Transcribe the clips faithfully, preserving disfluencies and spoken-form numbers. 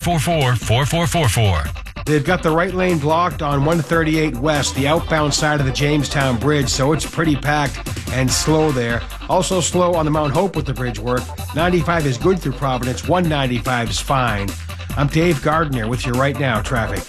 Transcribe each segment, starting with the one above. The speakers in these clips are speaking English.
four four, four four four four. They've got the right lane blocked on one thirty-eight West, the outbound side of the Jamestown Bridge, so it's pretty packed and slow there. Also slow on the Mount Hope with the bridge work. ninety-five is good through Providence. one ninety-five is fine. I'm Dave Gardner with you right now, traffic.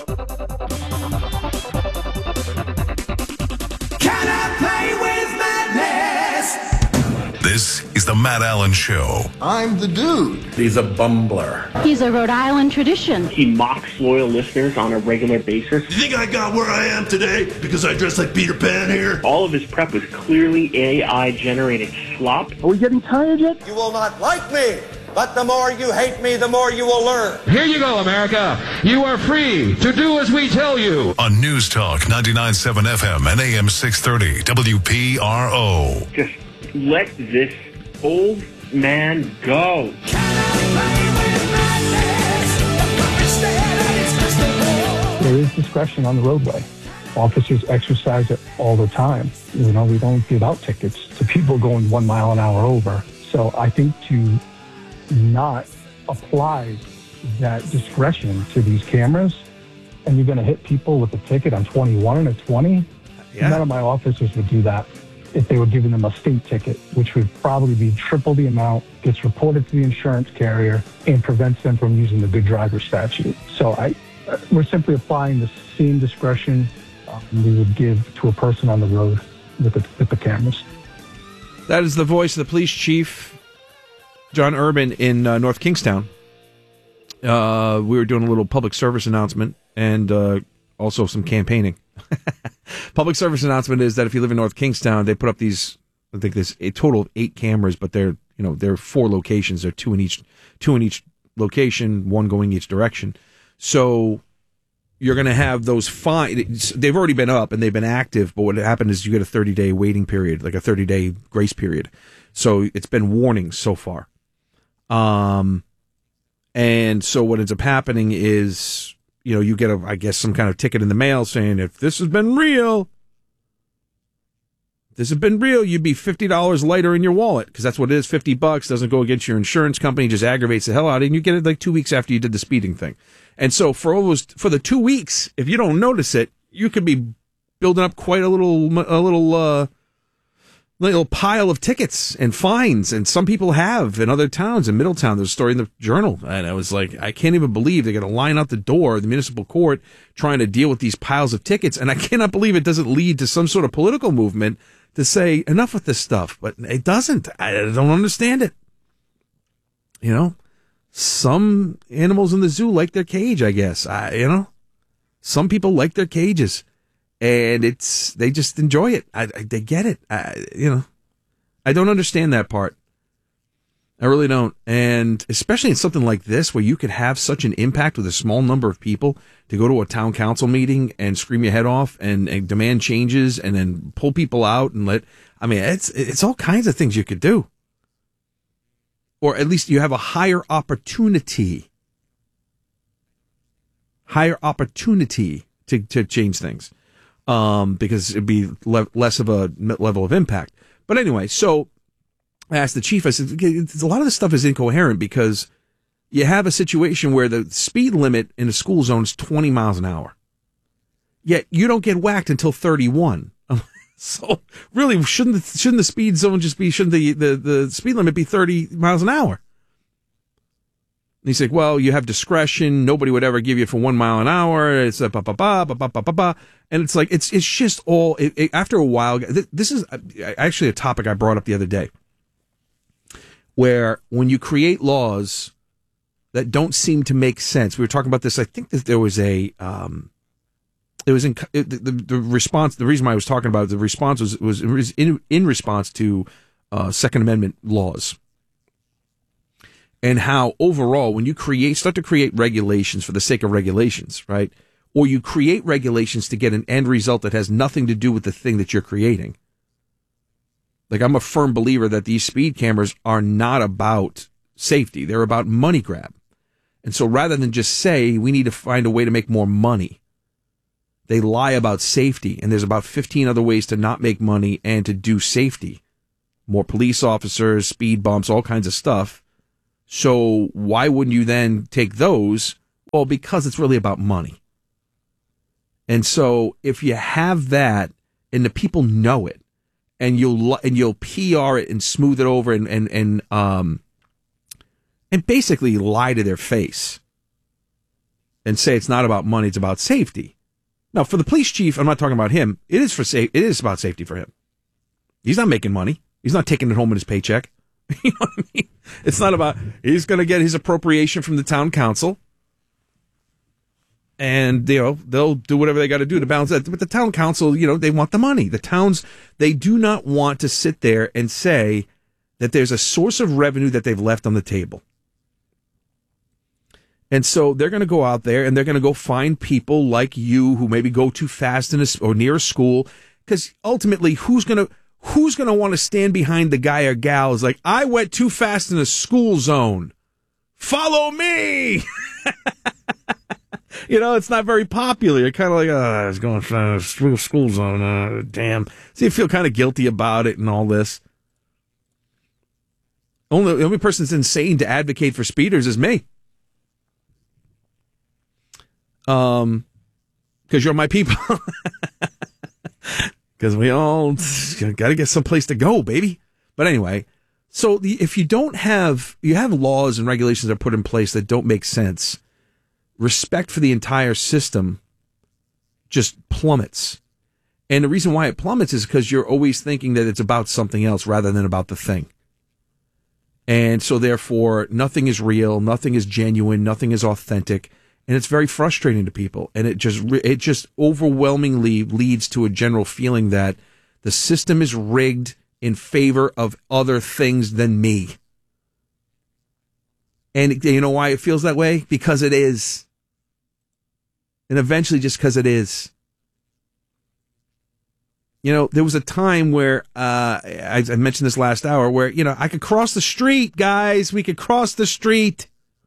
Can I play with madness? This is the Matt Allen Show. I'm the dude. He's a bumbler. He's a Rhode Island tradition. He mocks loyal listeners on a regular basis. You think I got where I am today because I dress like Peter Pan here? All of his prep was clearly A I-generated slop. Are we getting tired yet? You will not like me, but the more you hate me, the more you will learn. Here you go, America. You are free to do as we tell you. On News Talk ninety-nine point seven F M and A M six thirty W P R O. Just let this old man go. There is discretion on the roadway. Officers exercise it all the time. You know, we don't give out tickets to people going one mile an hour over. So I think to not apply that discretion to these cameras, and you're going to hit people with a ticket on twenty-one and a twenty, yeah. None of my officers would do that if they were giving them a state ticket, which would probably be triple the amount, gets reported to the insurance carrier, and prevents them from using the good driver statute. So I, uh, we're simply applying the same discretion um, we would give to a person on the road with the, with the cameras. That is the voice of the police chief, John Urban, in uh, North Kingstown. Uh, we were doing a little public service announcement and uh, also some campaigning. Public service announcement is that if you live in North Kingstown, they put up these, I think there's a total of eight cameras, but they're, you know, they're four locations. They're two in each, two in each location, one going each direction. So you're going to have those fine. They've already been up and they've been active, but what happened is you get a thirty day waiting period, like a thirty day grace period. So it's been warnings so far. Um, and so what ends up happening is, you know, you get a, I guess, some kind of ticket in the mail saying, if this has been real, if this has been real, you'd be fifty dollars lighter in your wallet, because that's what it is. fifty bucks doesn't go against your insurance company, just aggravates the hell out of you, and you get it like two weeks after you did the speeding thing. And so for almost, for the two weeks, if you don't notice it, you could be building up quite a little, a little, uh, little pile of tickets and fines, and some people have in other towns. In Middletown, there's a story in the Journal, and I was like, I can't even believe they're going to line out the door of the municipal court trying to deal with these piles of tickets, and I cannot believe it doesn't lead to some sort of political movement to say, enough with this stuff, but it doesn't. I don't understand it. You know, some animals in the zoo like their cage, I guess. I, you know, some people like their cages. And it's, they just enjoy it. I, I, they get it. I, you know, I don't understand that part. I really don't. And especially in something like this, where you could have such an impact with a small number of people, to go to a town council meeting and scream your head off and, and demand changes and then pull people out and let, I mean, it's, it's all kinds of things you could do. Or at least you have a higher opportunity, higher opportunity to, to change things. Um, because it'd be le- less of a level of impact. But anyway, so I asked the chief, I said, a lot of this stuff is incoherent, because you have a situation where the speed limit in a school zone is twenty miles an hour. Yet you don't get whacked until thirty-one. So really, shouldn't the, shouldn't the speed zone just be, shouldn't the, the, the speed limit be thirty miles an hour? And he's like, well, you have discretion. Nobody would ever give you for one mile an hour. It's a ba ba ba ba ba ba ba ba. And it's like, it's it's just all, it, it, after a while, this is actually a topic I brought up the other day, where when you create laws that don't seem to make sense, we were talking about this, I think that there was a, um, it was in, it, the, the response, the reason why I was talking about it, the response was, was in, in response to uh, Second Amendment laws. And how overall, when you create, start to create regulations for the sake of regulations, right? Or you create regulations to get an end result that has nothing to do with the thing that you're creating. Like, I'm a firm believer that these speed cameras are not about safety. They're about money grab. And so rather than just say, we need to find a way to make more money, they lie about safety. And there's about fifteen other ways to not make money and to do safety. More police officers, speed bumps, all kinds of stuff. So why wouldn't you then take those Well, because it's really about money. And so if you have that and the people know it and you'll and you'll P R it and smooth it over and and and um and basically lie to their face and say it's not about money, it's about safety. Now, for the police chief, I'm not talking about him. It is for sa- it is about safety for him. He's not making money. He's not taking it home in his paycheck. You know what I mean? It's not about, he's going to get his appropriation from the town council. And, you know, they'll do whatever they got to do to balance that. But the town council, you know, they want the money. The towns, they do not want to sit there and say that there's a source of revenue that they've left on the table. And so they're going to go out there and they're going to go find people like you who maybe go too fast in a, or near a school. Because ultimately, who's going to, who's going to want to stand behind the guy or gal is like, I went too fast in a school zone. Follow me. You know, it's not very popular. You're kind of like, oh, I was going fast in a school zone. Uh, damn. So you feel kind of guilty about it and all this. Only, the only person that's insane to advocate for speeders is me. Um, because you're my people. Because we all got to get someplace to go, baby. But anyway, so the, if you don't have, you have laws and regulations that are put in place that don't make sense, respect for the entire system just plummets. And the reason why it plummets is because you're always thinking that it's about something else rather than about the thing. And so therefore, nothing is real, nothing is genuine, nothing is authentic. And it's very frustrating to people. And it just it just overwhelmingly leads to a general feeling that the system is rigged in favor of other things than me. And you know why it feels that way? Because it is. And eventually just because it is. You know, there was a time where, uh, I, I mentioned this last hour, where, you know, I could cross the street, guys. We could cross the street.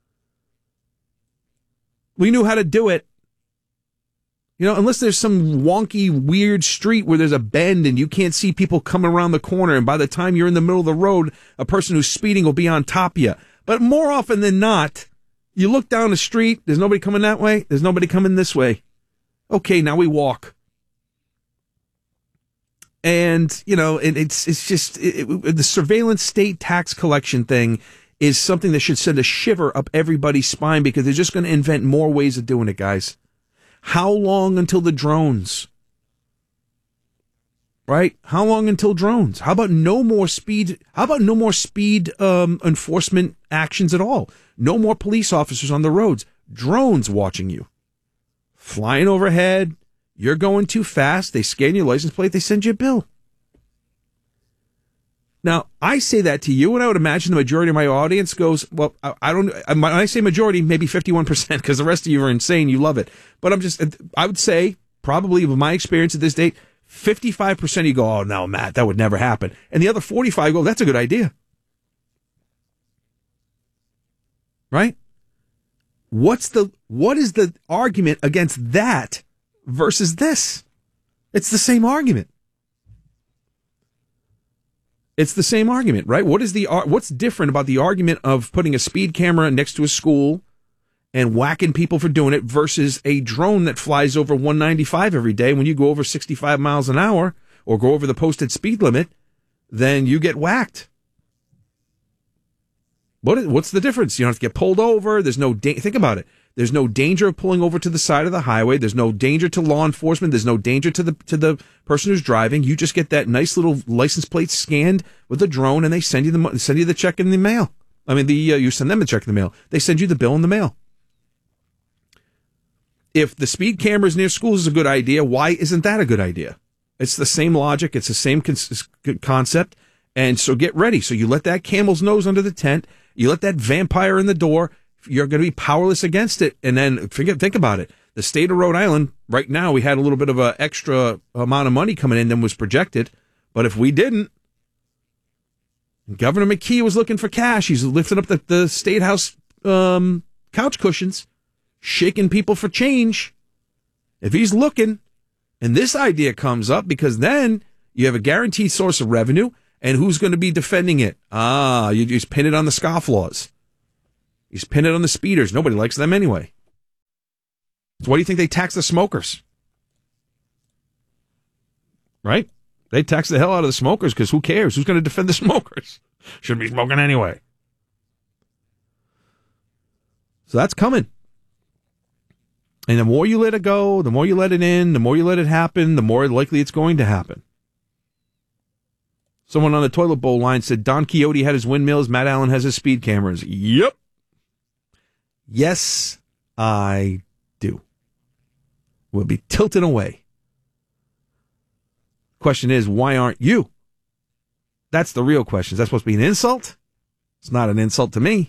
We knew how to do it. You know, unless there's some wonky, weird street where there's a bend and you can't see people coming around the corner, and by the time you're in the middle of the road, a person who's speeding will be on top of you. But more often than not, you look down the street, there's nobody coming that way, there's nobody coming this way. Okay, now we walk. And, you know, it, it's it's just, it, it, the surveillance state tax collection thing is something that should send a shiver up everybody's spine, because they're just going to invent more ways of doing it, guys. How long until the drones? Right? How long until drones? How about no more speed? How about no more speed um, enforcement actions at all? No more police officers on the roads. Drones watching you. Flying overhead. You're going too fast. They scan your license plate. They send you a bill. Now, I say that to you, and I would imagine the majority of my audience goes, well, I, I don't, when I say majority, maybe fifty-one percent, because the rest of you are insane. You love it. But I'm just, I would say, probably with my experience at this date, fifty-five percent of you go, oh, no, Matt, that would never happen. And the other forty-five go, that's a good idea. Right? What's the, what is the argument against that versus this? It's the same argument. It's the same argument, right? What is the what's different about the argument of putting a speed camera next to a school and whacking people for doing it versus a drone that flies over one ninety-five every day? When you go over sixty-five miles an hour or go over the posted speed limit, then you get whacked. What is, what's the difference? You don't have to get pulled over. There's no da- think about it. There's no danger of pulling over to the side of the highway. There's no danger to law enforcement. There's no danger to the to the person who's driving. You just get that nice little license plate scanned with a drone, and they send you the send you the check in the mail. I mean, the uh, you send them the check in the mail. They send you the bill in the mail. If the speed cameras near schools is a good idea, why isn't that a good idea? It's the same logic. It's the same con- concept. And so get ready. So you let that camel's nose under the tent. You let that vampire in the door. You're going to be powerless against it. And then forget, think about it. The state of Rhode Island, right now, we had a little bit of an extra amount of money coming in than was projected. But if we didn't, Governor McKee was looking for cash. He's lifting up the, the State House um, couch cushions, shaking people for change. If he's looking, and this idea comes up, because then you have a guaranteed source of revenue, and who's going to be defending it? Ah, you just pin it on the scofflaws. He's pinned it on the speeders. Nobody likes them anyway. So why do you think they tax the smokers? Right? They tax the hell out of the smokers because who cares? Who's going to defend the smokers? Shouldn't be smoking anyway. So that's coming. And the more you let it go, the more you let it in, the more you let it happen, the more likely it's going to happen. Someone on the toilet bowl line said Don Quixote had his windmills, Matt Allen has his speed cameras. Yep. Yes, I do. We'll be tilting away. Question is, why aren't you? That's the real question. Is that supposed to be an insult? It's not an insult to me.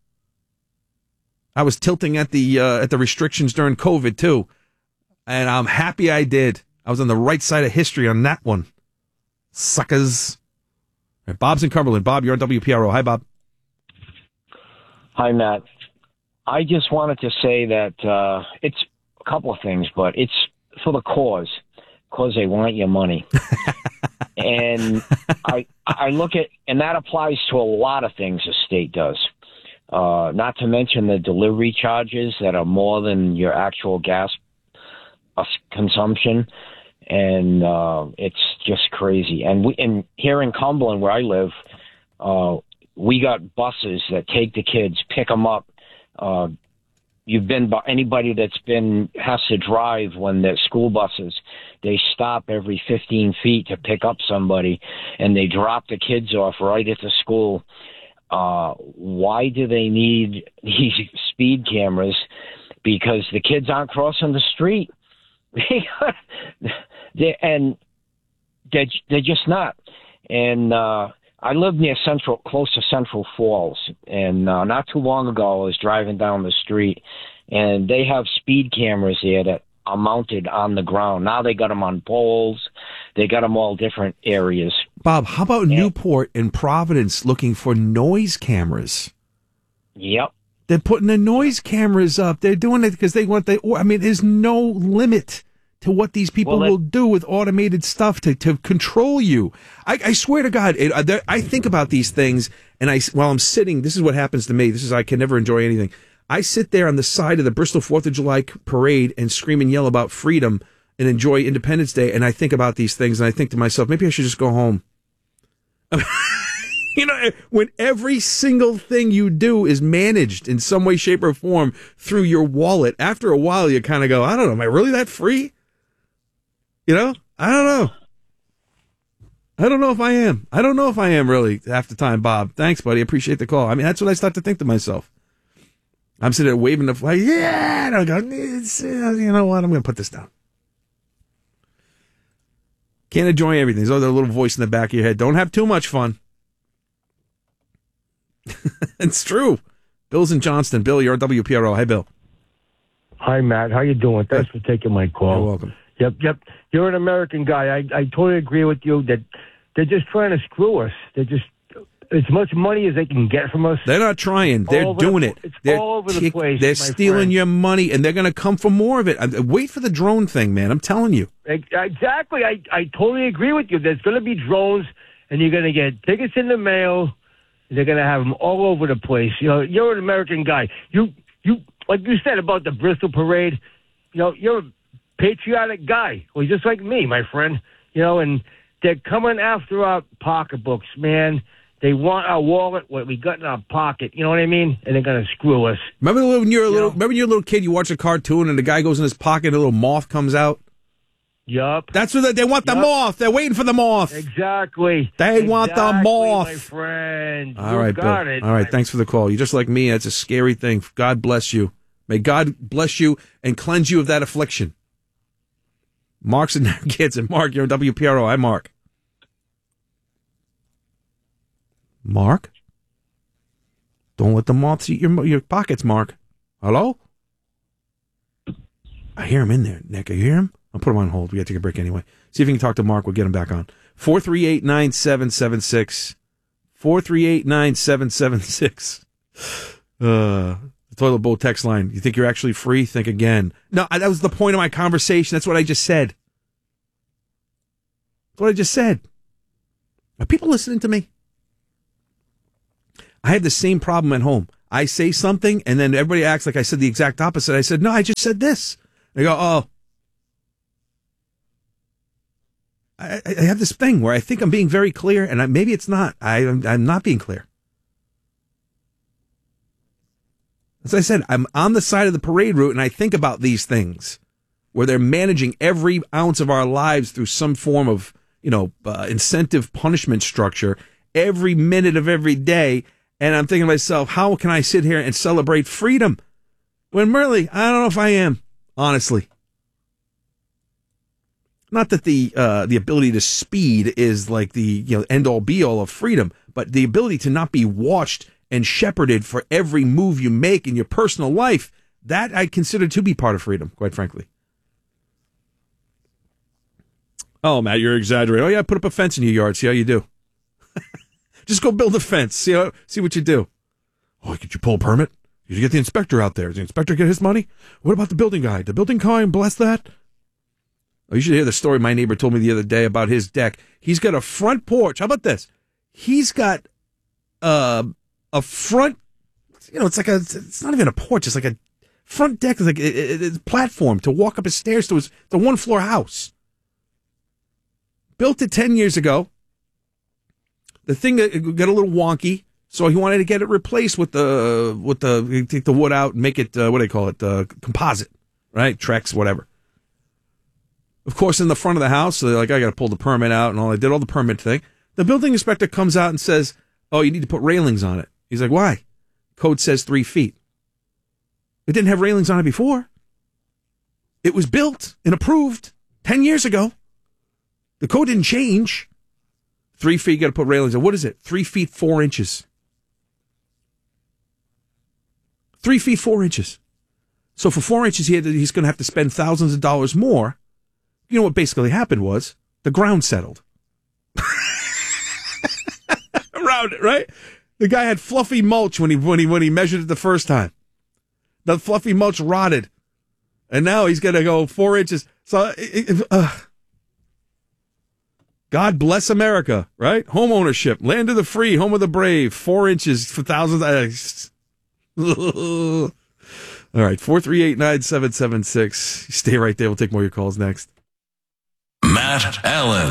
I was tilting at the uh, at the restrictions during COVID, too. And I'm happy I did. I was on the right side of history on that one. Suckers. All right, Bob's in Cumberland. Bob, you're on W P R O. Hi, Bob. Hi, Matt. I just wanted to say that uh, it's a couple of things, but it's for the cause, because they want your money. And I I look at, and that applies to a lot of things the state does. Uh, not to mention the delivery charges that are more than your actual gas uh, consumption. And uh, it's just crazy. And we, and here in Cumberland, where I live, uh, we got buses that take the kids, pick them up. Uh, you've been by anybody that's been has to drive when they're school buses. They stop every fifteen feet to pick up somebody, and they drop the kids off right at the school. Uh, why do they need these speed cameras? Because the kids aren't crossing the street. they, and they're, they're just not. And uh, I live near Central, close to Central Falls. And uh, not too long ago, I was driving down the street, and they have speed cameras there that are mounted on the ground. Now they got them on poles. They got them all different areas. Bob, how about yeah. Newport and Providence looking for noise cameras? Yep. They're putting the noise cameras up. They're doing it because they want the. I mean, there's no limit to what these people well, will do with automated stuff to, to control you. I, I swear to God, it, I, I think about these things, and I while I'm sitting, this is what happens to me. This is I can never enjoy anything. I sit there on the side of the Bristol Fourth of July parade and scream and yell about freedom and enjoy Independence Day, and I think about these things, and I think to myself, maybe I should just go home. You know, when every single thing you do is managed in some way, shape, or form through your wallet, after a while you kind of go, I don't know, am I really that free? You know, I don't know. I don't know if I am. I don't know if I am really half the time, Bob. Thanks, buddy. Appreciate the call. I mean, that's what I start to think to myself. I'm sitting there waving the flag. Yeah, and I go, you know what? I'm going to put this down. Can't enjoy everything. There's a little voice in the back of your head. Don't have too much fun. It's true. Bill's in Johnston. Bill, you're on W P R O. Hi, Bill. Hi, Matt. How you doing? Thanks for taking my call. You're welcome. Yep, yep. You're an American guy. I, I totally agree with you that they're just trying to screw us. They're just as much money as they can get from us. They're not trying. They're doing the, it. It's they're all over the tick, place. They're stealing friend. your money, and they're going to come for more of it. Wait for the drone thing, man. I'm telling you. Exactly. I, I totally agree with you. There's going to be drones, and you're going to get tickets in the mail. They're going to have them all over the place. You know, you're an American guy. You, you, like you said about the Bristol parade, you know, you're a patriotic guy. Well, just like me, my friend. You know, and they're coming after our pocketbooks, man. They want our wallet, what we got in our pocket. You know what I mean? And they're going to screw us. Remember when you're a little, you know? remember when you're a little kid, you watch a cartoon and the guy goes in his pocket and a little moth comes out? Yup. That's what they, they want, the yep. moth. They're waiting for the moth. Exactly. They exactly, want the moth. my friend. All you right, got Bill. it. All right, thanks for the call. You're just like me. That's a scary thing. God bless you. May God bless you and cleanse you of that affliction. Mark's in Narragansett. Mark, you're on W P R O. Hi, Mark. Mark? Don't let the moths eat your your pockets, Mark. Hello? I hear him in there, Nick. You hear him? I'll put him on hold. We got to take a break anyway. See if we can talk to Mark. We'll get him back on. four three eight, nine seven seven six. four three eight, nine seven seven six. Uh, the toilet bowl text line. You think you're actually free? Think again. No, that was the point of my conversation. That's what I just said. That's what I just said. Are people listening to me? I have the same problem at home. I say something, and then everybody acts like I said the exact opposite. I said, no, I just said this. They go, oh. I, I have this thing where I think I'm being very clear, and I, maybe it's not. I, I'm, I'm not being clear. As I said, I'm on the side of the parade route, and I think about these things where they're managing every ounce of our lives through some form of, you know, uh, incentive punishment structure every minute of every day. And I'm thinking to myself, how can I sit here and celebrate freedom when really, I don't know if I am, honestly. Not that the uh, the ability to speed is like the you know end all be all of freedom, but the ability to not be watched and shepherded for every move you make in your personal life, that I consider to be part of freedom, quite frankly. Oh, Matt, you're exaggerating. Oh, yeah, put up a fence in your yard. See how you do. Just go build a fence. See how, see what you do. Oh, could you pull a permit? You get the inspector out there. Does the inspector get his money? What about the building guy? The building guy bless that? Oh, you should hear the story my neighbor told me the other day about his deck. He's got a front porch. How about this? He's got uh, a front, you know, it's like a, it's not even a porch. It's like a front deck, it's like a, a, a platform to walk up his stairs to his, the one floor house. Built it ten years ago. The thing got a little wonky, so he wanted to get it replaced with the, with the, take the wood out and make it, uh, what do they call it, uh, composite, right? Trex, whatever. Of course, in the front of the house, so they're like, I got to pull the permit out and all. I did all the permit thing. The building inspector comes out and says, oh, you need to put railings on it. He's like, why? Code says three feet. It didn't have railings on it before. It was built and approved ten years ago. The code didn't change. Three feet, got to put railings on. What is it? Three feet, four inches. Three feet, four inches. So for four inches, he had to, he's going to have to spend thousands of dollars more. You know what basically happened was the ground settled. Around it, right? The guy had fluffy mulch when he when he when he measured it the first time. The fluffy mulch rotted, and now he's going to go four inches. So, uh, God bless America, right? Home ownership, land of the free, home of the brave. Four inches for thousands. All right, four three eight nine seven seven six. Stay right there. We'll take more of your calls next. Matt Allen.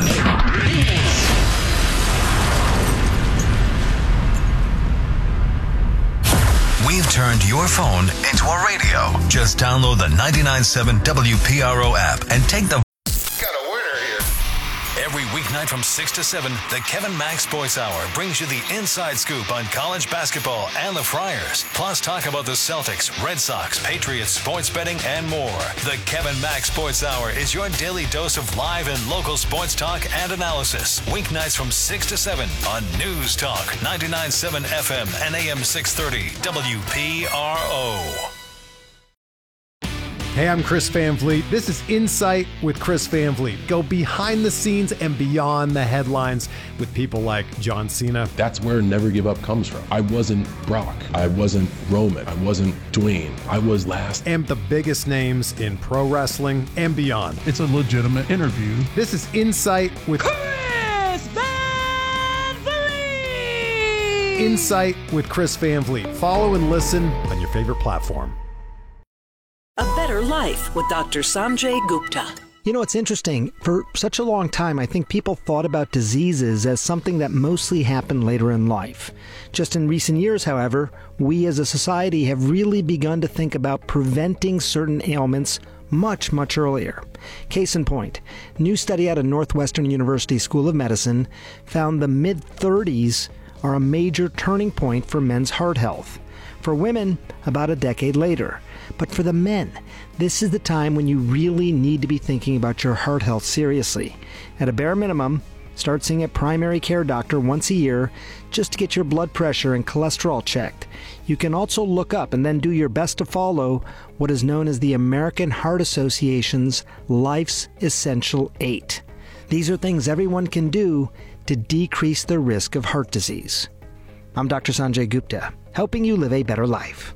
We've turned your phone into a radio. Just download the ninety-nine point seven W P R O app and take the... Got a winner here. Every weeknight from six to seven, the Kevin Mack Sports Hour brings you the inside scoop on college basketball and the Friars. Plus talk about the Celtics, Red Sox, Patriots, sports betting, and more. The Kevin Mack Sports Hour is your daily dose of live and local sports talk and analysis. Weeknights from six to seven on News Talk, ninety-nine point seven F M and A M six thirty W P R O. Hey, I'm Chris Van Vliet. This is Insight with Chris Van Vliet. Go behind the scenes and beyond the headlines with people like John Cena. That's where Never Give Up comes from. I wasn't Brock. I wasn't Roman. I wasn't Dwayne. I was last. And the biggest names in pro wrestling and beyond. It's a legitimate interview. This is Insight with Chris Van Vliet. Insight with Chris Van Vliet. Follow and listen on your favorite platform. A Better Life with Doctor Sanjay Gupta. You know, it's interesting. For such a long time, I think people thought about diseases as something that mostly happened later in life. Just in recent years, however, we as a society have really begun to think about preventing certain ailments much, much earlier. Case in point, new study out of Northwestern University School of Medicine found the mid-thirties are a major turning point for men's heart health. For women, about a decade later. But for the men, this is the time when you really need to be thinking about your heart health seriously. At a bare minimum, start seeing a primary care doctor once a year just to get your blood pressure and cholesterol checked. You can also look up and then do your best to follow what is known as the American Heart Association's Life's Essential Eight. These are things everyone can do to decrease the risk of heart disease. I'm Doctor Sanjay Gupta, helping you live a better life.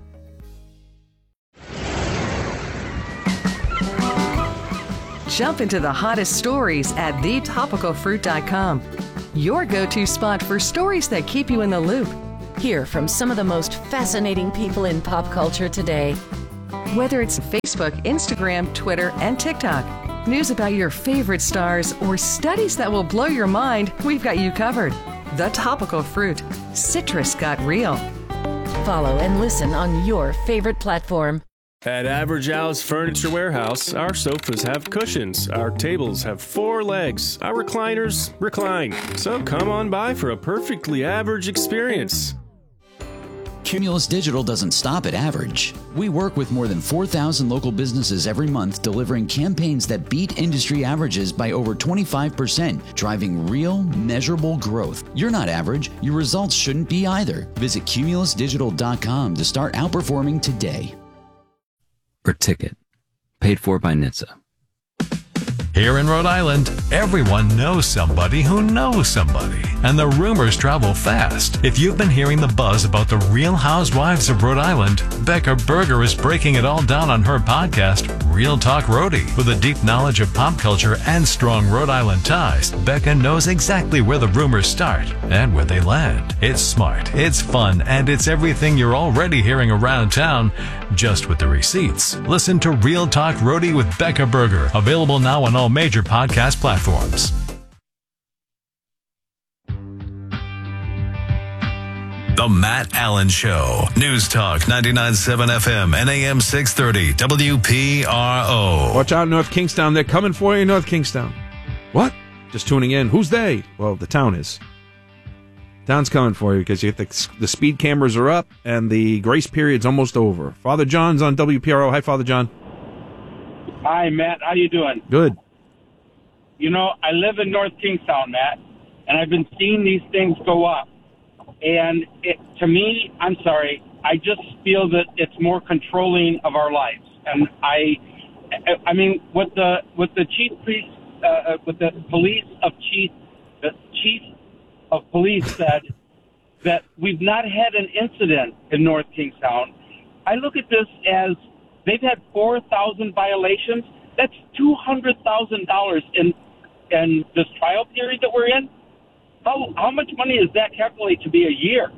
Jump into the hottest stories at the topical fruit dot com. Your go-to spot for stories that keep you in the loop. Hear from some of the most fascinating people in pop culture today. Whether it's Facebook, Instagram, Twitter, and TikTok, news about your favorite stars, or studies that will blow your mind, we've got you covered. The Topical Fruit. Citrus got real. Follow and listen on your favorite platform. At Average Al's Furniture Warehouse, our sofas have cushions, our tables have four legs, our recliners recline. So come on by for a perfectly average experience. Cumulus Digital doesn't stop at average. We work with more than four thousand local businesses every month, delivering campaigns that beat industry averages by over twenty-five percent, driving real, measurable growth. You're not average. Your results shouldn't be either. Visit cumulus digital dot com to start outperforming today. Or Ticket, paid for by N H T S A. Here in Rhode Island, everyone knows somebody who knows somebody, and the rumors travel fast. If you've been hearing the buzz about the Real Housewives of Rhode Island, Becca Berger is breaking it all down on her podcast, Real Talk Rhody. With a deep knowledge of pop culture and strong Rhode Island ties, Becca knows exactly where the rumors start and where they land. It's smart, it's fun, and it's everything you're already hearing around town, just with the receipts. Listen to Real Talk Rhody with Becca Berger, available now on all major podcast platforms. The Matt Allen Show. News Talk ninety-nine point seven F M and A M six thirty W P R O. Watch out, North Kingstown. They're coming for you, North Kingstown. What? Just tuning in. Who's they? Well, the town is. Town's coming for you because you get the, the speed cameras are up and the grace period's almost over. Father John's on W P R O. Hi, Father John. Hi, Matt. How you doing? Good. You know, I live in North Kingstown, Matt, and I've been seeing these things go up. And it, to me, I'm sorry, I just feel that it's more controlling of our lives. And I, I mean, what the what the chief police, uh, what the police of chief, the chief of police said that we've not had an incident in North Kingstown. I look at this as they've had four thousand violations. That's two hundred thousand dollars in in this trial period that we're in. How how much money does that calculate to be a year?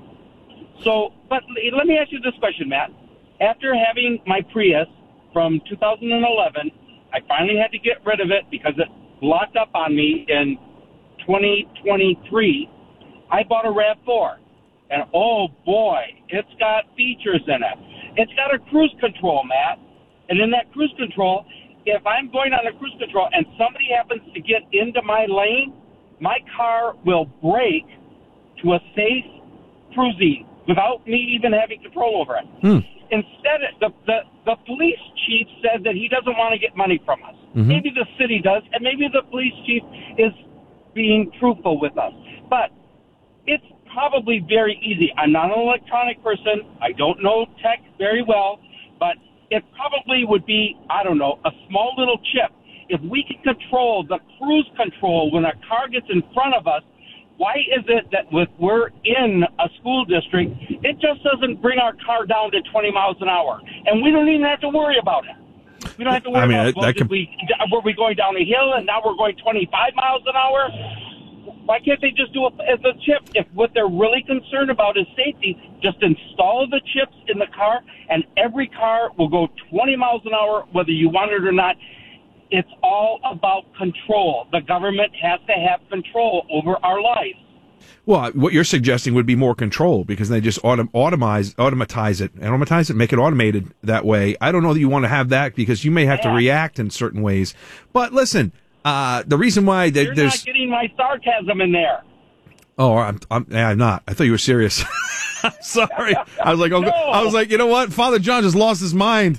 So, but let me ask you this question, Matt. After having my Prius from two thousand eleven, I finally had to get rid of it because it locked up on me in twenty twenty-three. I bought a RAV four, and oh boy, it's got features in it. It's got a cruise control, Matt, and in that cruise control, if I'm going on a cruise control and somebody happens to get into my lane, my car will brake to a safe cruising without me even having control over it. Hmm. Instead, the, the the police chief said that he doesn't want to get money from us. Mm-hmm. Maybe the city does, and maybe the police chief is being truthful with us. But it's probably very easy. I'm not an electronic person. I don't know tech very well, but it probably would be, I don't know, a small little chip. If we can control the cruise control when a car gets in front of us, why is it that with we're in a school district, it just doesn't bring our car down to twenty miles an hour? And we don't even have to worry about it. We don't have to worry I mean, about, that, well, that did could... we, were we going down a hill and now we're going twenty-five miles an hour? Why can't they just do it as a chip? If what they're really concerned about is safety, just install the chips in the car, and every car will go twenty miles an hour, whether you want it or not. It's all about control. The government has to have control over our lives. Well, what you're suggesting would be more control because they just autom- automize, automatize it, automatize it, make it automated that way. I don't know that you want to have that because you may have yeah. to react in certain ways. But listen, uh, the reason why they, You're there's not getting my sarcasm in there. Oh, I'm, I'm, I'm not. I thought you were serious. I'm sorry. I was like, oh, no. I was like, you know what? Father John just lost his mind.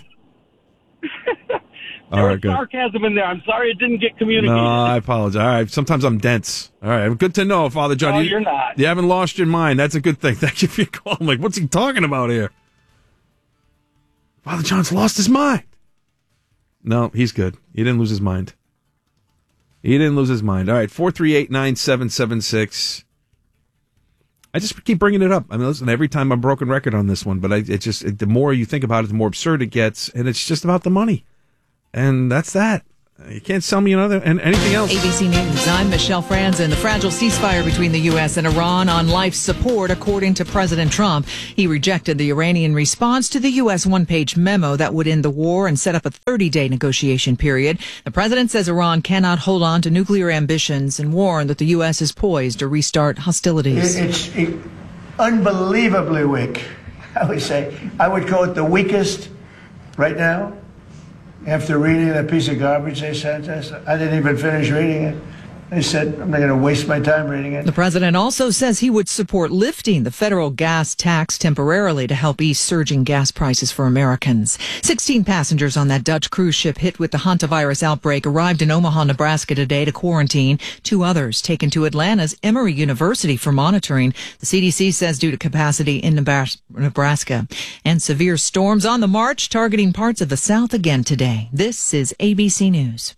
There All was right, good. sarcasm in there. I'm sorry it didn't get communicated. No, I apologize. All right, sometimes I'm dense. All right, good to know, Father John. No, you, you're not. You haven't lost your mind. That's a good thing. Thank you for your call. I'm like, what's he talking about here? Father John's lost his mind. No, he's good. He didn't lose his mind. He didn't lose his mind. All right, four three eight, nine seven seven six. I just keep bringing it up. I mean, listen, every time I'm broken record on this one, but I, it just, it, the more you think about it, the more absurd it gets, and it's just about the money. And that's that. You can't sell me another and anything else. A B C News, I'm Michelle Franzen. The fragile ceasefire between the U S and Iran on life support, according to President Trump. He rejected the Iranian response to the U S one-page memo that would end the war and set up a thirty-day negotiation period. The president says Iran cannot hold on to nuclear ambitions and warned that the U S is poised to restart hostilities. It's it, unbelievably weak, I would say. I would call it the weakest right now. After reading that piece of garbage they sent us, I didn't even finish reading it. They said, I'm not going to waste my time reading it. The president also says he would support lifting the federal gas tax temporarily to help ease surging gas prices for Americans. sixteen passengers on that Dutch cruise ship hit with the hantavirus outbreak arrived in Omaha, Nebraska today to quarantine. Two others taken to Atlanta's Emory University for monitoring. The C D C says due to capacity in Nebraska. And severe storms on the march targeting parts of the South again today. This is A B C News.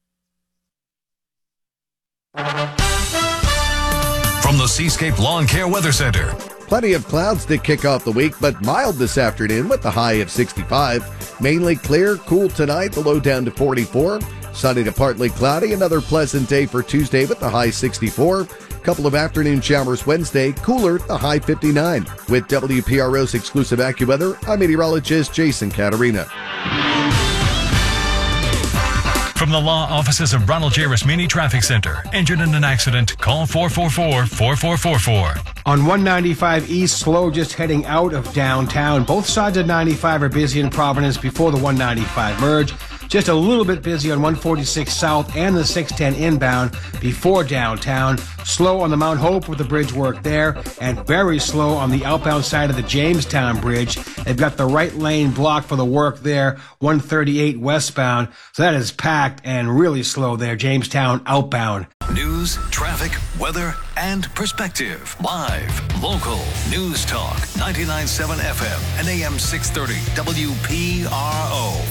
From the Seascape Lawn Care Weather Center. Plenty of clouds to kick off the week, but mild this afternoon with the high of sixty-five. Mainly clear, cool tonight, the low down to forty-four. Sunny to partly cloudy, another pleasant day for Tuesday with the high sixty-four. Couple of afternoon showers Wednesday, cooler, the high fifty-nine. With W P R O's exclusive AccuWeather, I'm meteorologist Jason Caterina. From the law offices of Ronald J. Rasmini Traffic Center. Injured in an accident? Call four four four, four four four four. On one ninety-five East, slow just heading out of downtown. Both sides of ninety-five are busy in Providence before the one ninety-five merge. Just a little bit busy on one forty-six South and the six ten inbound before downtown. Slow on the Mount Hope with the bridge work there, and very slow on the outbound side of the Jamestown Bridge. They've got the right lane blocked for the work there, one thirty-eight westbound. So that is packed and really slow there, Jamestown outbound. News, traffic, weather, and perspective. Live, local, News Talk, ninety-nine point seven F M and A M six thirty W P R O.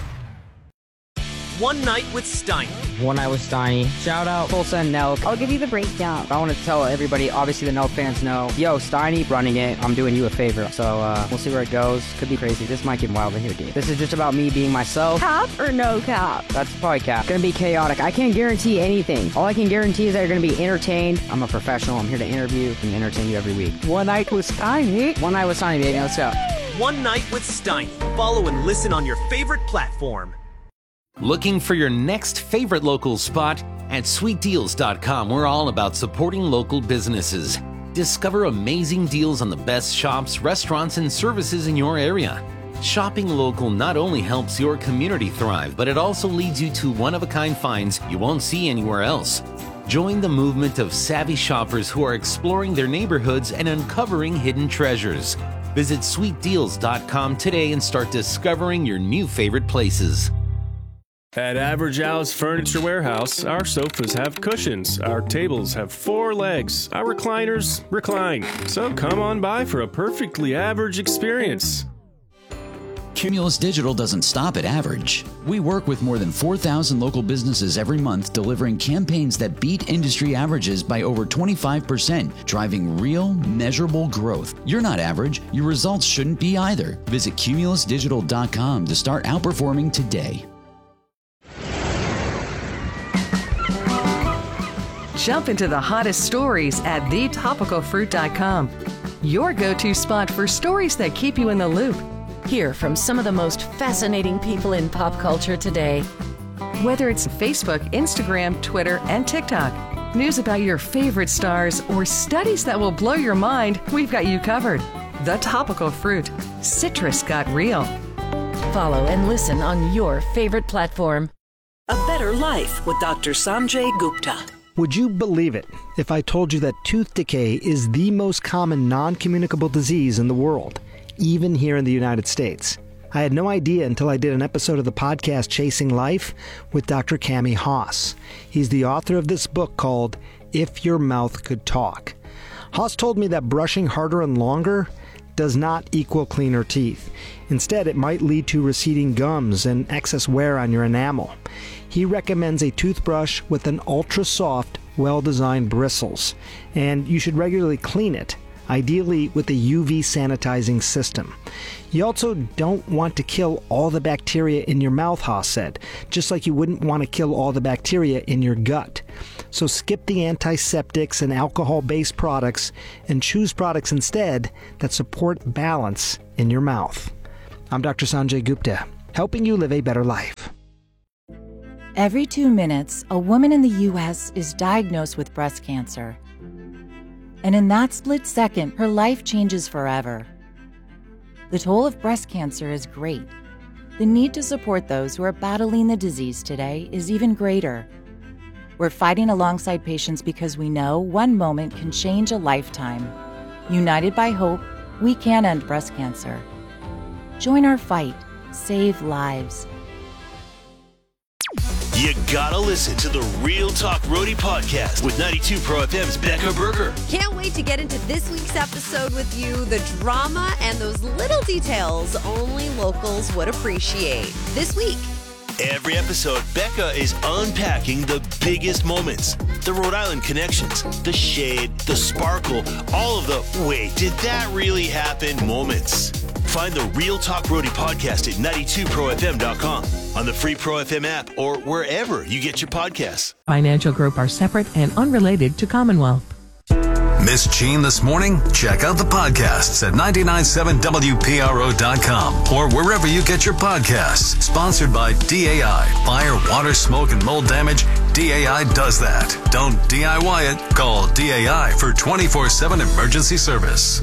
One Night with Steiny. One Night with Steiny. Shout out Tulsa and Nelk. I'll give you the breakdown. I want to tell everybody, obviously the Nelk fans know, yo, Steiny running it. I'm doing you a favor. So uh, we'll see where it goes. Could be crazy. This might get wild in here, dude. This is just about me being myself. Cap or no cap? That's probably cap. Gonna be chaotic. I can't guarantee anything. All I can guarantee is that you're gonna be entertained. I'm a professional. I'm here to interview and entertain you every week. One Night with Steiny. One Night with Steiny, baby. Let's go. One Night with Steiny. Follow and listen on your favorite platform. Looking for your next favorite local spot? At sweet deals dot com, we're all about supporting local businesses. Discover amazing deals on the best shops, restaurants, and services in your area. Shopping local not only helps your community thrive, but it also leads you to one-of-a-kind finds you won't see anywhere else. Join the movement of savvy shoppers who are exploring their neighborhoods and uncovering hidden treasures. Visit sweet deals dot com today and start discovering your new favorite places. At Average Al's Furniture Warehouse, our sofas have cushions, our tables have four legs, our recliners recline. So come on by for a perfectly average experience. Cumulus Digital doesn't stop at average. We work with more than four thousand local businesses every month, delivering campaigns that beat industry averages by over twenty-five percent, driving real, measurable growth. You're not average. Your results shouldn't be either. Visit cumulus digital dot com to start outperforming today. Jump into the hottest stories at the topical fruit dot com. Your go-to spot for stories that keep you in the loop. Hear from some of the most fascinating people in pop culture today. Whether it's Facebook, Instagram, Twitter, and TikTok, news about your favorite stars, or studies that will blow your mind, we've got you covered. The Topical Fruit. Citrus got real. Follow and listen on your favorite platform. A Better Life with Doctor Sanjay Gupta. Would you believe it if I told you that tooth decay is the most common non-communicable disease in the world, even here in the United States? I had no idea until I did an episode of the podcast Chasing Life with Doctor Cami Haas. He's the author of this book called If Your Mouth Could Talk. Haas told me that brushing harder and longer does not equal cleaner teeth. Instead, it might lead to receding gums and excess wear on your enamel. He recommends a toothbrush with an ultra-soft, well-designed bristles, and you should regularly clean it. ideally with a U V sanitizing system. You also don't want to kill all the bacteria in your mouth, Haas said, just like you wouldn't want to kill all the bacteria in your gut. So skip the antiseptics and alcohol-based products and choose products instead that support balance in your mouth. I'm Doctor Sanjay Gupta, helping you live a better life. Every two minutes, a woman in the U S is diagnosed with breast cancer. And in that split second, her life changes forever. The toll of breast cancer is great. The need to support those who are battling the disease today is even greater. We're fighting alongside patients because we know one moment can change a lifetime. United by hope, we can end breast cancer. Join our fight. Save lives. You gotta listen to the Real Talk Roadie podcast with ninety-two Pro F M's Becca Berger. Can't wait to get into this week's episode with you. The drama and those little details only locals would appreciate. This week. Every episode, Becca is unpacking the biggest moments. The Rhode Island connections, the shade, the sparkle, all of the wait, did that really happen moments. Find the Real Talk Roadie podcast at ninety-two pro f m dot com, on the free Pro F M app, or wherever you get your podcasts. Financial Group are separate and unrelated to Commonwealth. Miss Gene this morning? Check out the podcasts at nine nine seven W P R O dot com or wherever you get your podcasts. Sponsored by D A I. Fire, water, smoke, and mold damage. D A I does that. Don't D I Y it. Call D A I for twenty-four seven emergency service.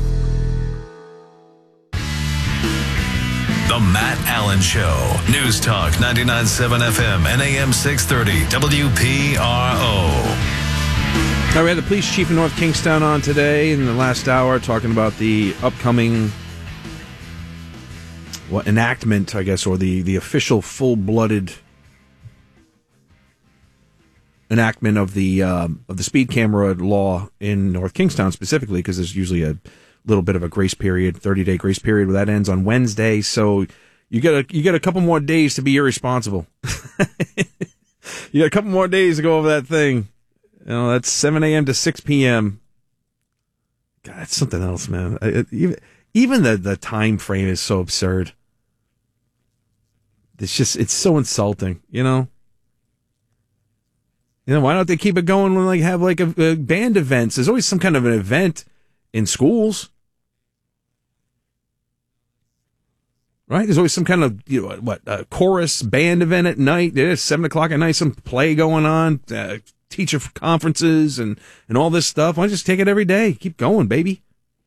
The Matt Allen Show. News Talk ninety-nine point seven F M and A M six thirty W P R O. Now, we had the police chief in North Kingstown on today in the last hour talking about the upcoming what enactment, I guess, or the, the official full-blooded enactment of the uh, of the speed camera law in North Kingstown specifically, because there's usually a little bit of a grace period, thirty-day grace period, where that ends on Wednesday. So you get a you get a couple more days to be irresponsible. You got a couple more days to go over that thing. You know, that's seven a.m. to six p.m. God, that's something else, man. It, even even the, the time frame is so absurd. It's just, it's so insulting, you know? You know, why don't they keep it going when like have like a, a band events? There's always some kind of an event in schools. Right? There's always some kind of, you know, what, a chorus band event at night. There's seven o'clock at night, some play going on. Uh, teacher conferences and, and all this stuff. Why don't you just take it every day? Keep going, baby.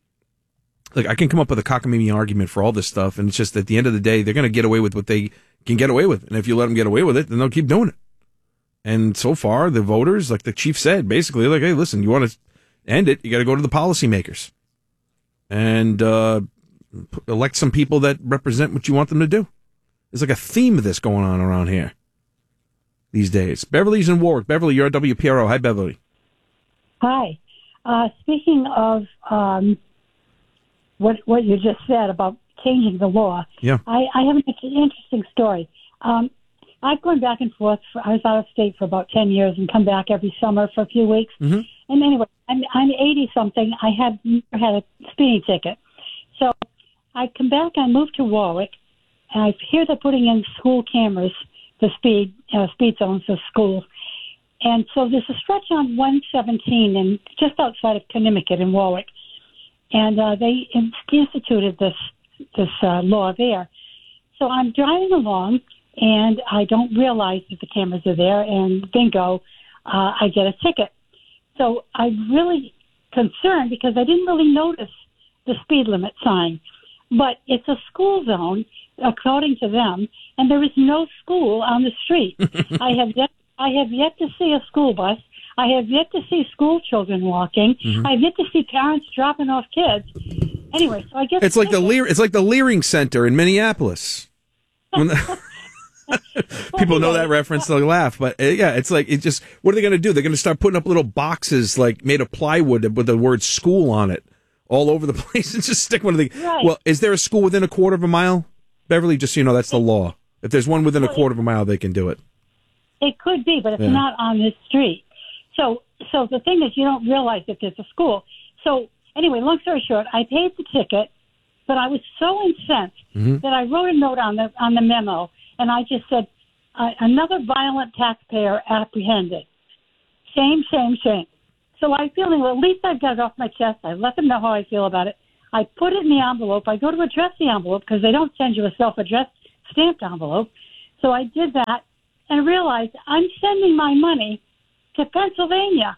Like, I can come up with a cockamamie argument for all this stuff, and it's just at the end of the day, they're going to get away with what they can get away with. And if you let them get away with it, then they'll keep doing it. And so far, the voters, like the chief said, basically, like, hey, listen, you want to end it, you got to go to the policymakers and uh, elect some people that represent what you want them to do. There's like a theme of this going on around here these days. Beverly's in Warwick. Beverly, you're at W P R O. Hi, Beverly. Hi. Uh, speaking of um, what what you just said about changing the law, yeah, I, I have an interesting story. Um, I've gone back and forth. For, I was out of state for about ten years and come back every summer for a few weeks. Mm-hmm. And anyway, I'm I'm eighty something. I had never had a speeding ticket, so I come back. I moved to Warwick, and I hear they're putting in school cameras. The speed uh, speed zones of schools. And so there's a stretch on one seventeen and just outside of Conimicut in Warwick. And uh, they instituted this this uh, law there. So I'm driving along, and I don't realize that the cameras are there, and bingo, uh, I get a ticket. So I'm really concerned because I didn't really notice the speed limit sign. But it's a school zone, according to them, and there is no school on the street. I have yet I have yet to see a school bus. I have yet to see school children walking. Mm-hmm. I have yet to see parents dropping off kids. Anyway, so I guess it's like the Lear, it's like the Leering Center in Minneapolis. When the, people know that reference, they'll laugh. But uh, yeah, it's like it just. What are they going to do? They're going to start putting up little boxes like made of plywood with the word "school" on it all over the place and just stick one of the. Right. Well, is there a school within a quarter of a mile, Beverly? Just so you know, that's the law. If there's one within a quarter of a mile, they can do it. It could be, but it's Yeah. not on this street. So, so the thing is, you don't realize that there's a school. So anyway, long story short, I paid the ticket, but I was so incensed Mm-hmm. that I wrote a note on the on the memo, and I just said, uh, another violent taxpayer apprehended. Shame, shame, shame. So I'm feeling, well, at least I've got it off my chest. I let them know how I feel about it. I put it in the envelope. I go to address the envelope because they don't send you a self-addressed stamped envelope. So I did that and realized I'm sending my money to Pennsylvania.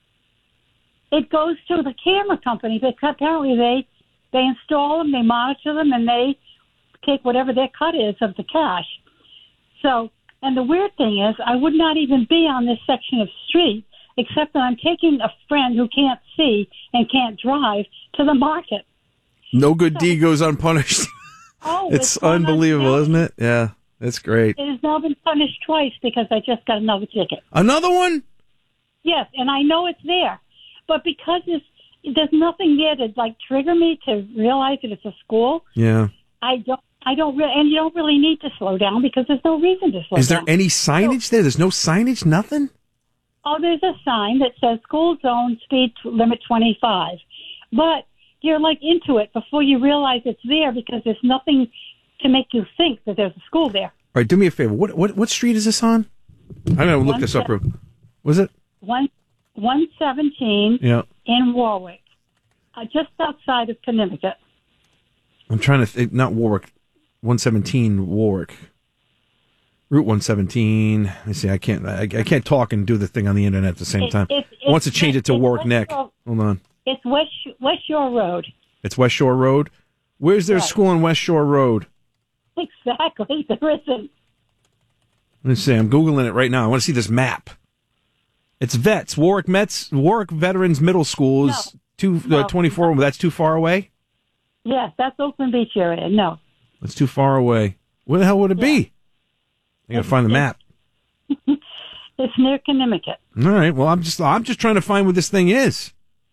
It goes to the camera company because apparently they they install them, they monitor them, and they take whatever their cut is of the cash. So, and the weird thing is, I would not even be on this section of street except that I'm taking a friend who can't see and can't drive to the market. No good deed goes unpunished. Oh, it's, it's gone unbelievable, unpunished. isn't it? Yeah, it's great. It has now been punished twice because I just got another ticket. Another one? Yes, and I know it's there. But because there's, there's nothing there to, like, trigger me to realize that it's a school, Yeah. I don't, I don't really, and you don't really need to slow down because there's no reason to slow Is there down. any signage there? There's no signage? Nothing? Oh, there's a sign that says school zone speed limit twenty-five. But you're like into it before you realize it's there because there's nothing to make you think that there's a school there. All right, do me a favor. What what what street is this on? I'm going to look One this up. se- real- Was it? One, one seventeen Yeah. in Warwick, uh, just outside of Connecticut. I'm trying to think. Not Warwick. one seventeen Warwick. Route one seventeen. Let me see. I can't. I, I can't talk and do the thing on the internet at the same It- time. it's- I want to it's- change it to it's Warwick West Neck. Shore- Hold on. It's West West Shore Road. It's West Shore Road. Where's there a Right. school on West Shore Road? Exactly. There isn't. Let me see. I'm googling it right now. I want to see this map. It's Vets. Warwick Mets. Warwick Veterans Middle School is two No. uh, twenty-four. That's too far away. Yes, that's Oakland Beach area. No. That's too far away. Where the hell would it be? I gotta find the map. It's near Connecticut. All right. Well, I'm just I'm just trying to find where this thing is.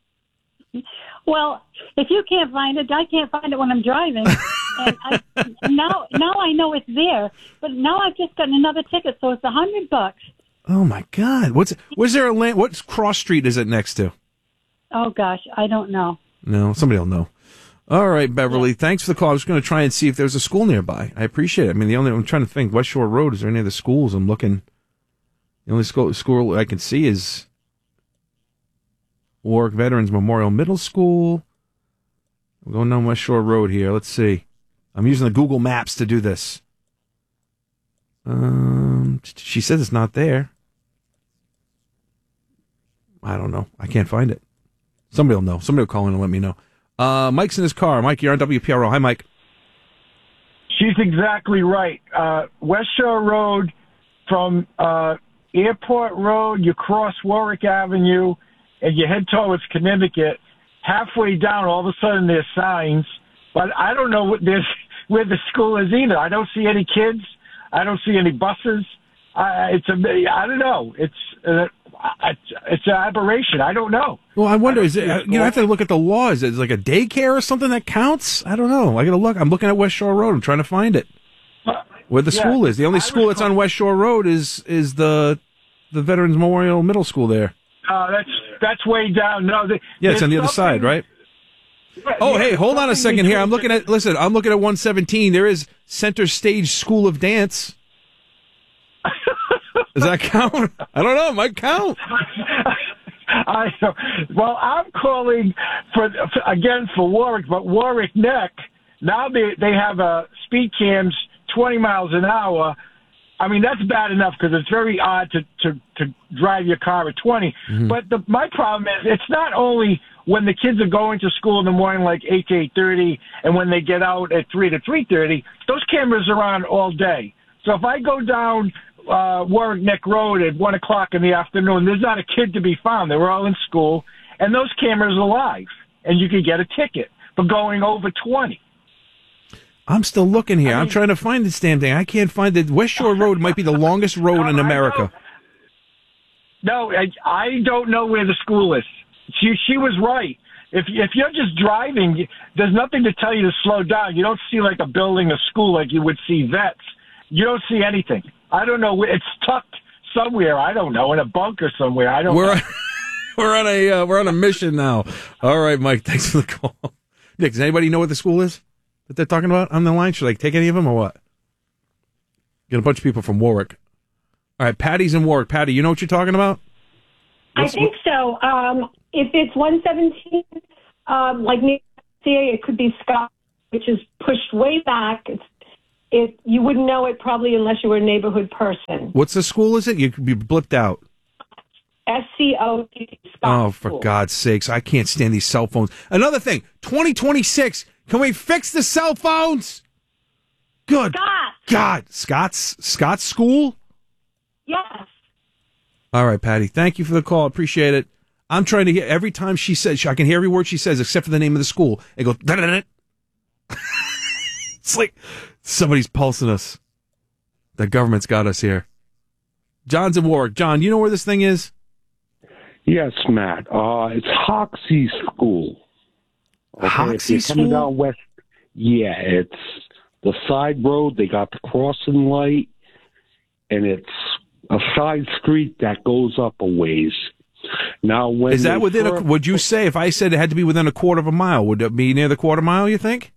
Well, if you can't find it, I can't find it when I'm driving. and I, now, now I know it's there. But now I've just gotten another ticket, so it's a hundred bucks. Oh my God! What's was there a land? What cross street is it next to? Oh gosh, I don't know. No, somebody will know. All right, Beverly. Thanks for the call. I was going to try and see if there's a school nearby. I appreciate it. I mean, the only I'm trying to think. West Shore Road. Is there any other schools? I'm looking. The only school, school I can see is Warwick Veterans Memorial Middle School. I'm going down West Shore Road here. Let's see. I'm using the Google Maps to do this. Um, she says it's not there. I don't know. I can't find it. Somebody will know. Somebody will call in and let me know. Uh, Mike's in his car. Mike, you're on W P R O. Hi, Mike. She's exactly right. Uh, West Shore Road from uh, Airport Road, you cross Warwick Avenue, and you head towards Connecticut. Halfway down, all of a sudden there's signs, but I don't know what there's, where the school is either. I don't see any kids. I don't see any buses. I, it's a, I don't know. It's uh, it's, it's an aberration. I don't know. Well, I wonder, is it, you know, I have to look at the law. Is it like a daycare or something that counts? I don't know. I got to look. I'm looking at West Shore Road. I'm trying to find it. Where the yeah, school is. The only school that's on West Shore Road is is the the Veterans Memorial Middle School there. Uh, that's that's way down. No, the, Yeah, it's on the there's other side, something- right? Oh, yeah, hey, hold on a something second here. I'm between- looking at, listen, I'm looking at one seventeen. There is Center Stage School of Dance. Does that count? I don't know. It might count. I well, I'm calling for, for again for Warwick, but Warwick Neck. Now they they have uh, speed cams twenty miles an hour. I mean, that's bad enough because it's very odd to, to, to drive your car at twenty. Mm-hmm. But the, my problem is it's not only when the kids are going to school in the morning, like eight to eight thirty, and when they get out at three to three thirty. Those cameras are on all day. So if I go down uh, Warwick Neck Road at one o'clock in the afternoon, there's not a kid to be found. They were all in school, and those cameras are live, and you could get a ticket for going over twenty. I'm still looking here. I'm trying to find this damn thing. I can't find it. West Shore Road might be the longest road in America. No, I, I don't know where the school is. She she was right. If if you're just driving, there's nothing to tell you to slow down. You don't see like a building, a school like you would see Vets. You don't see anything. I don't know. It's tucked somewhere. I don't know, in a bunker somewhere. I don't Where know. we're on a uh, we're on a mission now. All right, Mike. Thanks for the call. Nick, does anybody know what the school is that they're talking about on the line? Should I take any of them or what? Get a bunch of people from Warwick. All right, Patty's in Warwick. Patty, you know what you're talking about? What's, I think what? so. Um, if it's one seventeen, um, like near C A, it could be Scott, which is pushed way back. It's it. You wouldn't know it probably unless you were a neighborhood person. What's the school? Is it? You could be blipped out. S C O T Scott Oh, for School. God's sakes! I can't stand these cell phones. Another thing, twenty twenty-six. Can we fix the cell phones? Good Scott. God, Scott's Scott's school. Yes. All right, Patty. Thank you for the call. Appreciate it. I'm trying to hear every time she says. I can hear every word she says except for the name of the school. It goes. It's like somebody's pulsing us. The government's got us here. John's in Warwick. John, you know where this thing is? Yes, Matt. Uh, it's Hoxie School. Okay, Hoxie if you're coming School? down west, yeah, it's the side road. They got the crossing light, and it's a side street that goes up a ways. Now, when Is that they within a? first- Would you say if I said it had to be within a quarter of a mile, would it be near the quarter mile? You think?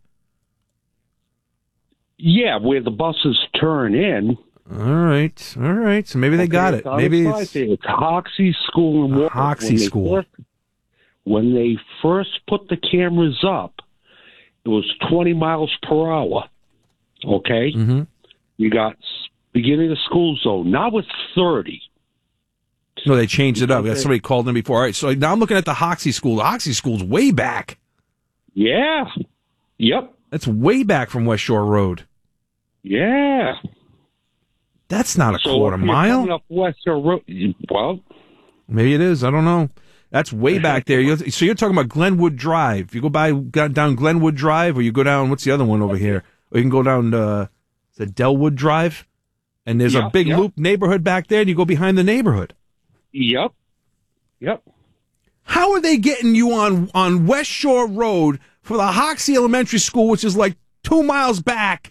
Yeah, where the buses turn in. All right, all right. So maybe they Okay, got it. it's on Maybe the it's side there. It's Hoxie School in Warwick. Hoxie When they School. first- when they first put the cameras up, it was twenty miles per hour. Okay? Mm-hmm. You got s- beginning of school zone. Now it's thirty. No, they changed it up. Okay. Somebody called in before. All right, so now I'm looking at the Hoxie School. The Hoxie School's way back. Yeah. Yep. That's way back from West Shore Road. Yeah. That's not a So quarter if you're mile. coming up Western Road, you- well, Maybe it is. I don't know. That's way back there. You're, so you're talking about Glenwood Drive. You go by go down Glenwood Drive, or you go down. What's the other one over here? Or you can go down. Uh, is it Delwood Drive? And there's a Yep, big yep. loop neighborhood back there, and you go behind the neighborhood. yep. Yep. How are they getting you on on West Shore Road for the Hoxie Elementary School, which is like two miles back?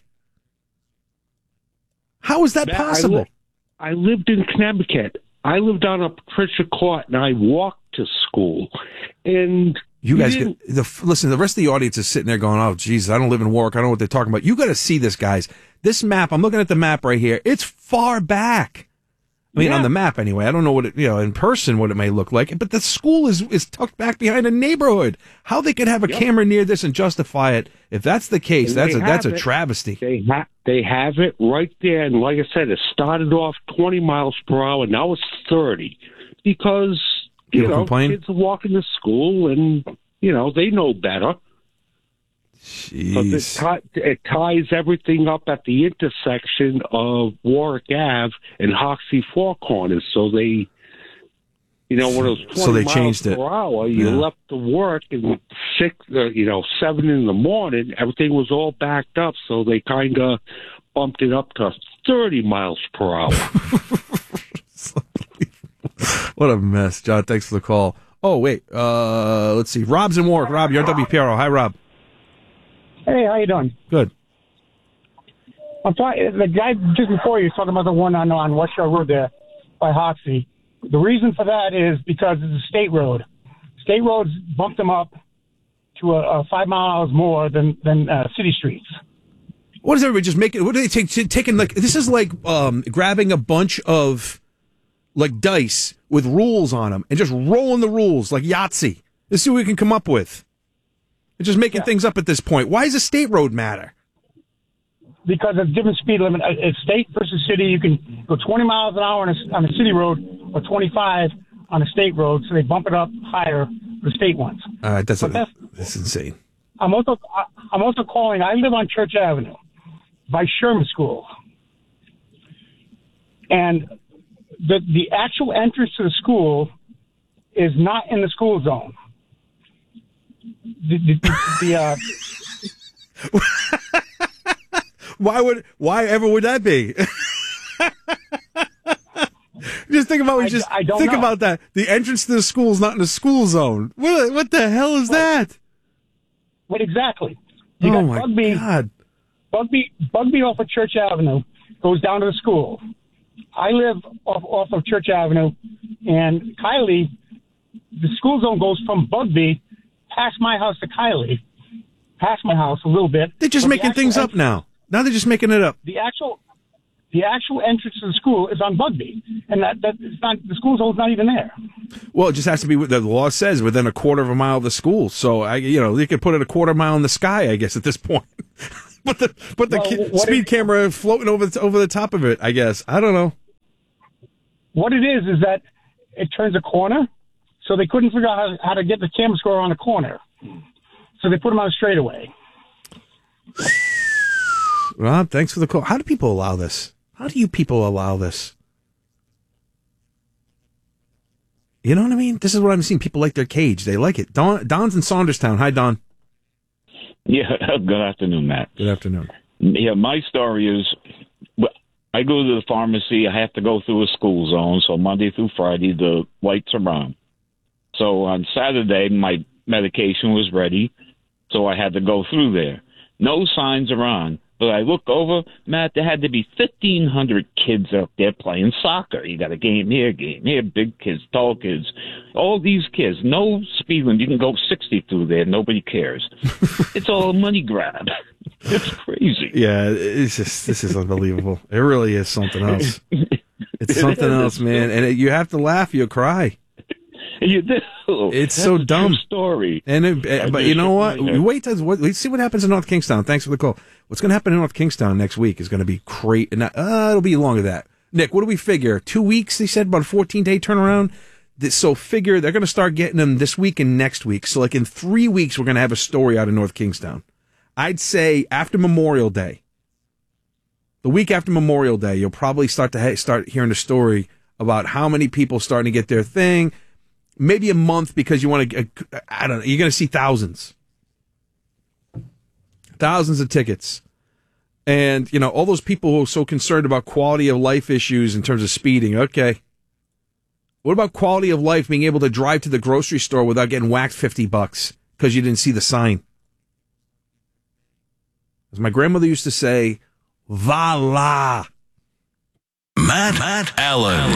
How is that Matt, I possible? li- I lived in Connecticut. I lived on a Patricia Court, and I walked to school. And You guys didn't- get the listen. The rest of the audience is sitting there going, "Oh, Jesus, I don't live in Warwick. I don't know what they're talking about." You got to see this, guys. This map. I'm looking at the map right here. It's far back. I mean, Yeah. on the map anyway. I don't know what it, you know, in person what it may look like, but the school is is tucked back behind a neighborhood. How they could have a Yep. camera near this and justify it? If that's the case, And that's a they that's a have it. travesty. They ha- they have it right there, and like I said, it started off twenty miles per hour. Now it's thirty because you People know complain? kids are walking to school, and you know they know better. But it, Jeez. ti- it ties everything up at the intersection of Warwick Ave and Hoxie Four Corners. So they, you know, when it was twenty So they miles changed per it. hour, you Yeah. left to work and six, uh, you know, seven in the morning. Everything was all backed up, so they kind of bumped it up to thirty miles per hour. What a mess, John. Thanks for the call. Oh wait, uh, let's see. Rob's in Warwick. Rob, you're on W P R O. Hi, Rob. Hey, how you doing? Good. I'm talking. The guy just before you was talking about the one on on West Shore Road there by Hoxie. The reason for that is because it's a state road. State roads bumped them up to a, a five miles more than than uh, city streets. What is everybody just making? What do they take? Taking like this is like um, grabbing a bunch of like dice with rules on them and just rolling the rules like Yahtzee. Let's see what we can come up with. They're just making things up at this point. Why does a state road matter? Because of different speed limit. Uh, It's state versus city. You can go twenty miles an hour on a, on a city road or twenty-five on a state road, so they bump it up higher for the state ones. All right, that's, But that's that's insane. I'm also I'm also calling. I live on Church Avenue by Sherman School, and the the actual entrance to the school is not in the school zone. The, the, the, uh, Why would why ever would that be? Just think about I- just I don't think know. about that. The entrance to the school is not in the school zone. What what the hell is that? What exactly? You Oh got my Bugby, God. Bugby, Bugby off of Church Avenue goes down to the school. I live off, off of Church Avenue, and Kylie the school zone goes from Bugby past my house to Kylie, past my house a little bit. They're just But the making actual things up entrance- now. Now they're just making it up. The actual, the actual entrance to the school is on Bugby, and that that it's not the school zone's not even there. Well, it just has to be what the law says within a quarter of a mile of the school. So I, you know, they could put it a quarter mile in the sky, I guess, at this point. But the but the Well, ki- what speed it- camera floating over the, over the top of it, I guess. I don't know. What it is is that it turns a corner, so they couldn't figure out how, how to get the camera score on a corner, so they put them on a straightaway. Rob, thanks for the call. How do people allow this? How do you people allow this? You know what I mean? This is what I'm seeing. People like their cage. They like it. Don, Don's in Saunderstown. Hi, Don. Yeah, good afternoon, Matt. Good afternoon. Yeah, my story is, well, I go to the pharmacy. I have to go through a school zone, so Monday through Friday, the lights are on. So on Saturday, my medication was ready, so I had to go through there. No signs are on, but I look over, Matt, there had to be fifteen hundred kids out there playing soccer. You got a game here, game here, big kids, tall kids, all these kids. No speed limit. You can go sixty through there. Nobody cares. It's all a money grab. It's crazy. Yeah, it's just, this is unbelievable. It really is something else. It's something It is. else, man. And it, you have to laugh, you'll cry. You do. It's That's so a true dumb. story. And it, I but just you know shook what? my head. Wait till what, let's see what happens in North Kingstown. Thanks for the call. What's going to happen in North Kingstown next week is going to be great. And uh, it'll be longer than that. Nick, what do we figure? Two weeks? They said about a fourteen day turnaround. This, so figure they're going to start getting them this week and next week. So like in three weeks, we're going to have a story out of North Kingstown. I'd say after Memorial Day, the week after Memorial Day, you'll probably start to ha- start hearing a story about how many people starting to get their thing. Maybe a month because you want to, uh, I don't know, you're going to see thousands. Thousands of tickets. And, you know, all those people who are so concerned about quality of life issues in terms of speeding. Okay. What about quality of life, being able to drive to the grocery store without getting whacked fifty bucks because you didn't see the sign? As my grandmother used to say, voila. Matt, Matt Allen.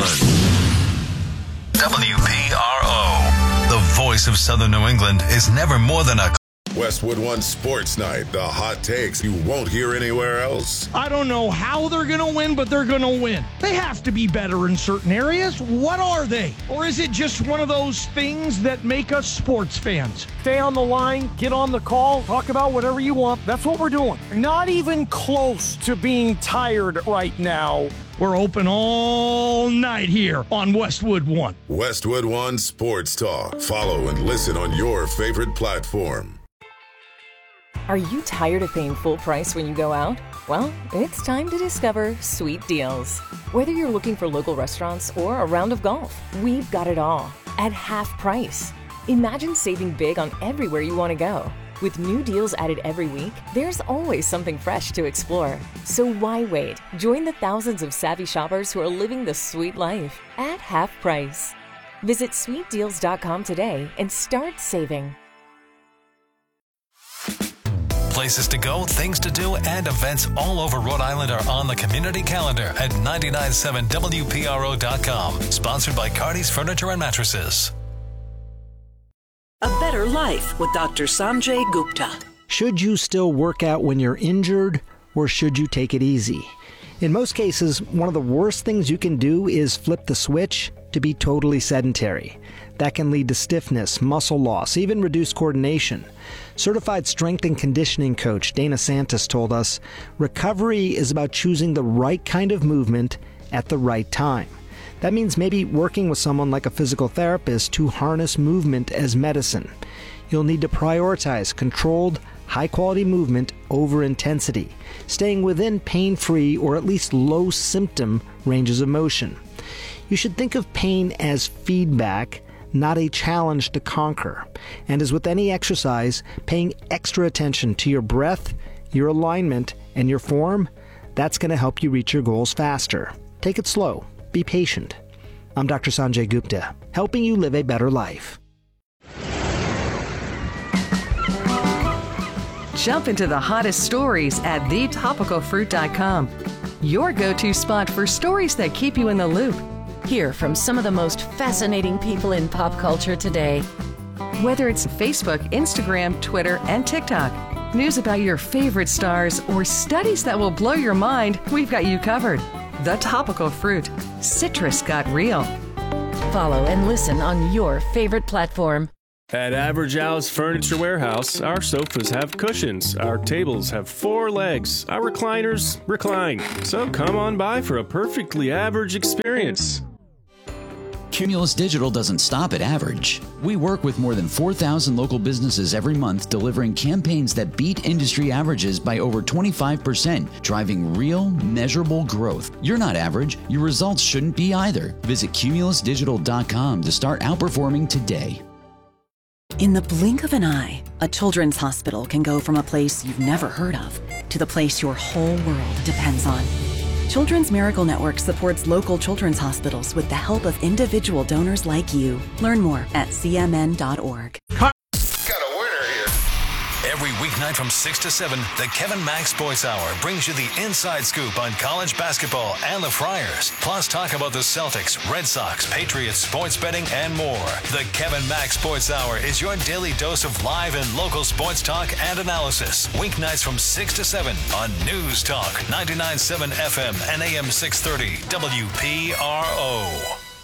W P R O. The voice of Southern New England is never more than a... Westwood One Sports Night. The hot takes you won't hear anywhere else. I don't know how they're going to win, but they're going to win. They have to be better in certain areas. What are they? Or is it just one of those things that make us sports fans? Stay on the line, get on the call, talk about whatever you want. That's what we're doing. Not even close to being tired right now. We're open all night here on Westwood One. Westwood One Sports Talk. Follow and listen on your favorite platform. Are you tired of paying full price when you go out? Well, it's time to discover Sweet Deals. Whether you're looking for local restaurants or a round of golf, we've got it all at half price. Imagine saving big on everywhere you want to go. With new deals added every week, there's always something fresh to explore. So why wait? Join the thousands of savvy shoppers who are living the sweet life at half price. Visit sweet deals dot com today and start saving. Places to go, things to do, and events all over Rhode Island are on the community calendar at nine nine seven W P R O dot com. Sponsored by Cardi's Furniture and Mattresses. A Better Life with Doctor Sanjay Gupta. Should you still work out when you're injured, or should you take it easy? In most cases, one of the worst things you can do is flip the switch to be totally sedentary. That can lead to stiffness, muscle loss, even reduced coordination. Certified strength and conditioning coach Dana Santos told us, recovery is about choosing the right kind of movement at the right time. That means maybe working with someone like a physical therapist to harness movement as medicine. You'll need to prioritize controlled, high-quality movement over intensity, staying within pain-free or at least low-symptom ranges of motion. You should think of pain as feedback, not a challenge to conquer. And as with any exercise, paying extra attention to your breath, your alignment, and your form, that's going to help you reach your goals faster. Take it slow. Be patient. I'm Doctor Sanjay Gupta, helping you live a better life. Jump into the hottest stories at the topical fruit dot com. Your go-to spot for stories that keep you in the loop. Hear from some of the most fascinating people in pop culture today. Whether it's Facebook, Instagram, Twitter, and TikTok, news about your favorite stars, or studies that will blow your mind, we've got you covered. The Topical Fruit. Citrus got real. Follow and listen on your favorite platform. At Average Al's Furniture Warehouse, our sofas have cushions, our tables have four legs, our recliners recline. So come on by for a perfectly average experience. Cumulus Digital doesn't stop at average. We work with more than four thousand local businesses every month, delivering campaigns that beat industry averages by over twenty-five percent, driving real, measurable growth. You're not average. Your results shouldn't be either. Visit cumulus digital dot com to start outperforming today. In the blink of an eye, a children's hospital can go from a place you've never heard of to the place your whole world depends on. Children's Miracle Network supports local children's hospitals with the help of individual donors like you. Learn more at c m n dot org. Every weeknight from six to seven, the Kevin Mack Sports Hour brings you the inside scoop on college basketball and the Friars. Plus, talk about the Celtics, Red Sox, Patriots, sports betting, and more. The Kevin Mack Sports Hour is your daily dose of live and local sports talk and analysis. Weeknights from six to seven on News Talk ninety-nine point seven F M and A M six thirty W P R O.